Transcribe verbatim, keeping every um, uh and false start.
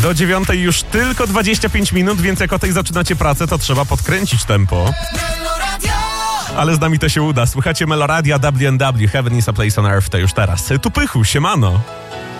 Do dziewiątej już tylko dwadzieścia pięć minut, więc jak o tej zaczynacie pracę, to trzeba podkręcić tempo. Ale z nami to się uda. Słuchacie Meloradia W N W, Heaven is a Place on Earth, to już teraz. Tu Pychu, siemano.